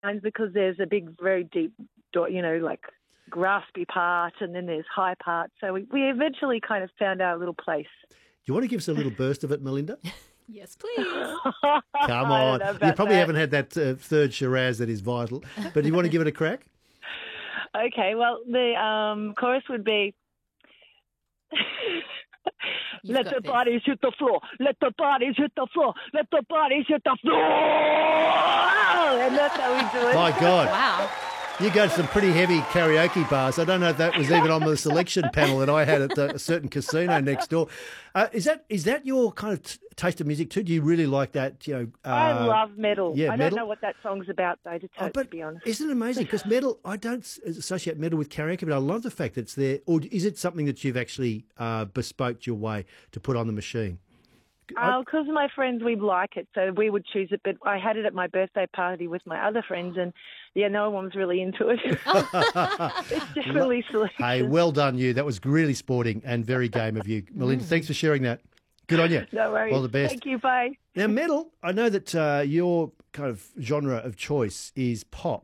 because there's a big, very deep, like graspy part, and then there's high part. So we eventually kind of found our little place. Do you want to give us a little burst of it, Melinda? Yes, please. Come on. You probably haven't had that third Shiraz that is vital, but do you want to give it a crack? Okay, well, the chorus would be... Let the bodies hit the floor. Let the bodies hit the floor. Let the bodies hit the floor. And that's how we do it. My God. Wow. You go to some pretty heavy karaoke bars. I don't know if that was even on the selection panel that I had at a certain casino next door. Is that your kind of taste of music too? Do you really like that? I love metal. Yeah, I don't know what that song's about though, to be honest. Isn't it amazing? Because metal, I don't associate metal with karaoke, but I love the fact that it's there. Or is it something that you've actually bespoked your way to put on the machine? Because my friends, we like it, so we would choose it. But I had it at my birthday party with my other friends, and no one was really into it. It's definitely selection. Hey, well done you. That was really sporting and very game of you, Melinda. Thanks for sharing that. Good on you. No worries. All the best. Thank you. Bye. Now, metal, I know that your kind of genre of choice is pop.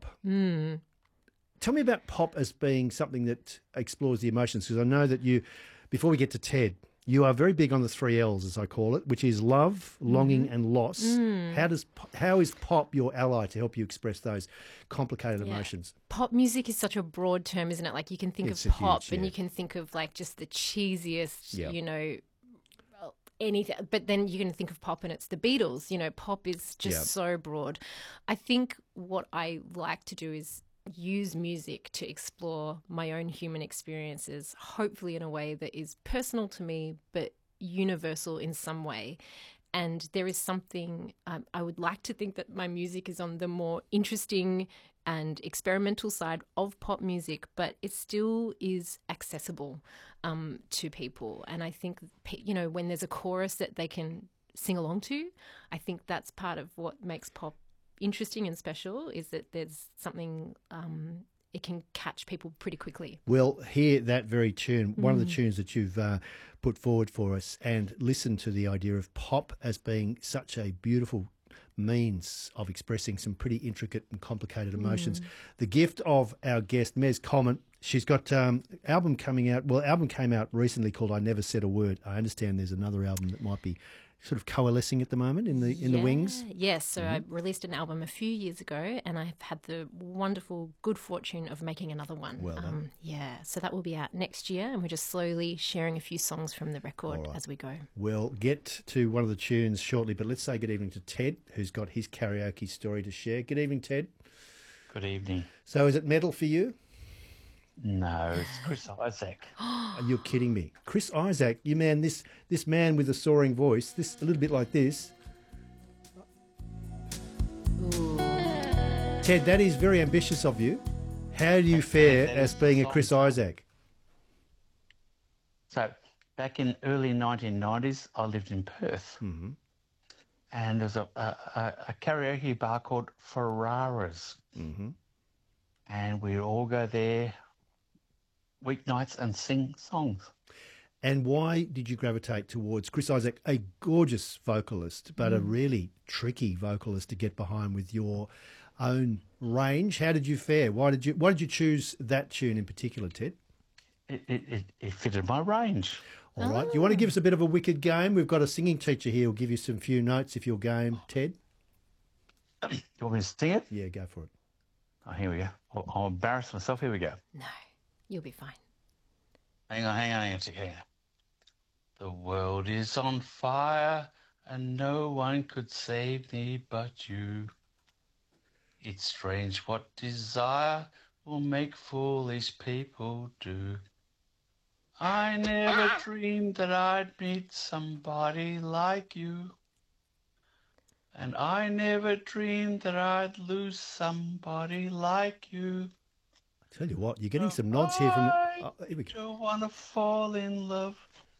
Tell me about pop as being something that explores the emotions, because I know that you, before we get to Ted, you are very big on the 3 L's, as I call it, which is love, longing, and loss. How is pop your ally to help you express those complicated emotions? Pop music is such a broad term, isn't it? Like you can think of pop and you can think of like just the cheesiest, anything. But then you can think of pop and it's the Beatles. Pop is just so broad. I think what I like to do is use music to explore my own human experiences, hopefully in a way that is personal to me but universal in some way. And there is something, I would like to think that my music is on the more interesting and experimental side of pop music, but it still is accessible to people. And I think, when there's a chorus that they can sing along to, I think that's part of what makes pop interesting and special, is that there's something it can catch people pretty quickly. Well, hear that very tune, one of the tunes that you've put forward for us, and listen to the idea of pop as being such a beautiful means of expressing some pretty intricate and complicated emotions. The gift of our guest, Mez Coleman. She's got album coming out. Well, album came out recently called I Never Said a Word. I understand there's another album that might be sort of coalescing at the moment in the wings. Yes, so I released an album a few years ago, and I've had the wonderful good fortune of making another one. Well done. So that will be out next year, and we're just slowly sharing a few songs from the record as we go. We'll get to one of the tunes shortly, but let's say good evening to Ted, who's got his karaoke story to share. Good evening, Ted. Good evening. So is it metal for you? No, it's Chris Isaak. You're kidding me. Chris Isaak, this man with a soaring voice, this a little bit like this. Ooh. Ted, that is very ambitious of you. How do you fare as being a Chris Isaak? So back in early 1990s, I lived in Perth. And there's a karaoke bar called Ferraras. And we'd all go there weeknights and sing songs. And why did you gravitate towards Chris Isaak, a gorgeous vocalist, but a really tricky vocalist to get behind with your own range? How did you fare? Why did you choose that tune in particular, Ted? It fitted my range. All right. You want to give us a bit of a wicked game? We've got a singing teacher here who'll give you some few notes if you're game, Ted. You want me to sing it? Yeah, go for it. Oh, here we go. I'll embarrass myself. Here we go. No, you'll be fine. Hang on a second. The world is on fire and no one could save me but you. It's strange what desire will make foolish people do. I never dreamed that I'd meet somebody like you. And I never dreamed that I'd lose somebody like you. I tell you what, you're getting some nods here from... here we go. I don't want to fall in love.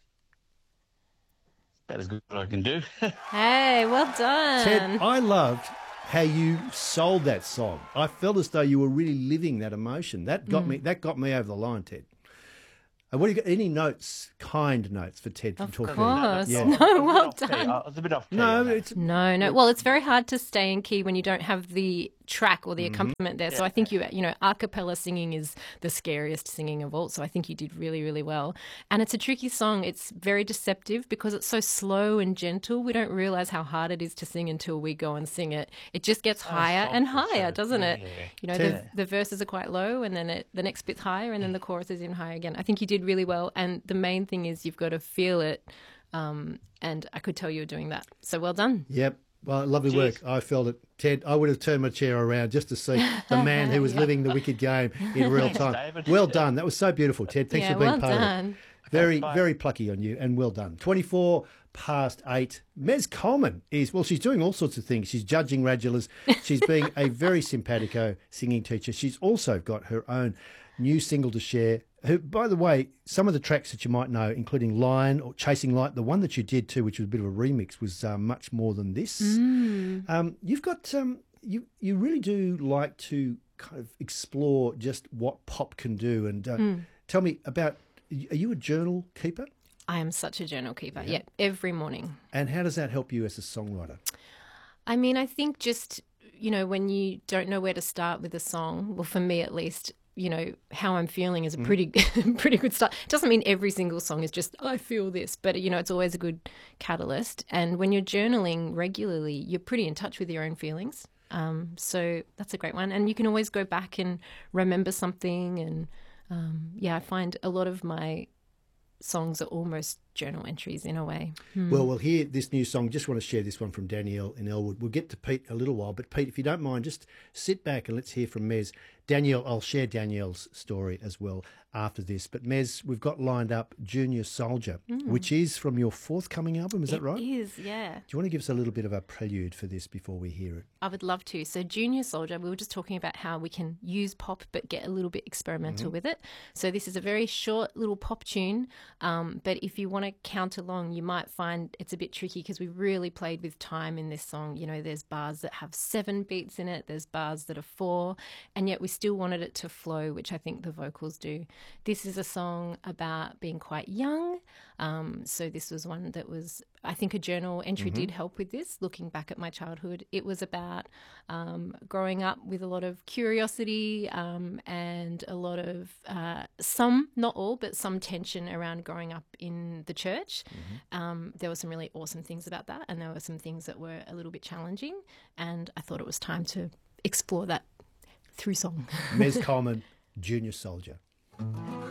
That is good what I can do. Hey, well done. Ted, I loved how you sold that song. I felt as though you were really living that emotion. That got me over the line, Ted. What do you got? Any notes, kind notes for Ted from talking? Of course. Yeah. No, well done. I was a bit off key. No, it's No. Well, it's very hard to stay in key when you don't have the track or the accompaniment there. So I think you know, a cappella singing is the scariest singing of all. So I think you did really, really well. And it's a tricky song. It's very deceptive because it's so slow and gentle. We don't realize how hard it is to sing until we go and sing it. It just gets higher and higher, doesn't it? Yeah. You know, the verses are quite low, and then the next bit's higher, and then the chorus is even higher again. I think you did really well. And the main thing is you've got to feel it. And I could tell you were doing that. So well done. Yep. Well, lovely work. I felt it. Ted, I would have turned my chair around just to see the man who was living the wicked game in real time. David. Well done. That was so beautiful, Ted. Thanks for being well part of it. done. Very, very plucky on you, and well done. 24 past 8. Mez Coleman is, well, she's doing all sorts of things. She's judging Radulars. She's being a very simpatico singing teacher. She's also got her own new single to share. Who, by the way, some of the tracks that you might know, including Lion or Chasing Light, the one that you did too, which was a bit of a remix, was much more than this. You've got, you really do like to kind of explore just what pop can do. And tell me about, are you a journal keeper? I am such a journal keeper. Yeah, every morning. And how does that help you as a songwriter? I mean, I think just, you know, when you don't know where to start with a song, well, for me at least, you know, how I'm feeling is a pretty good start. It doesn't mean every single song is just, I feel this, but, you know, it's always a good catalyst. And when you're journaling regularly, you're pretty in touch with your own feelings. So that's a great one. And you can always go back and remember something. And, I find a lot of my songs are almost journal entries in a way. Well, we'll hear this new song. Just want to share this one from Danielle in Elwood. We'll get to Pete a little while, but Pete, if you don't mind, just sit back and let's hear from Mez. Danielle, I'll share Danielle's story as well after this. But Mez, we've got lined up Junior Soldier, which is from your forthcoming album, is that right? It is, yeah. Do you want to give us a little bit of a prelude for this before we hear it? I would love to. So Junior Soldier, we were just talking about how we can use pop but get a little bit experimental with it. So this is a very short little pop tune, but if you want to count along, you might find it's a bit tricky because we really played with time in this song. You know, there's bars that have 7 beats in it, there's bars that are 4, and yet we still wanted it to flow, which I think the vocals do. This is a song about being quite young. So this was one that was, I think a journal entry did help with this, looking back at my childhood. It was about growing up with a lot of curiosity and a lot of some, not all, but some tension around growing up in the church. There were some really awesome things about that, and there were some things that were a little bit challenging, and I thought it was time to explore that through song. Mez Coleman, Junior Soldier.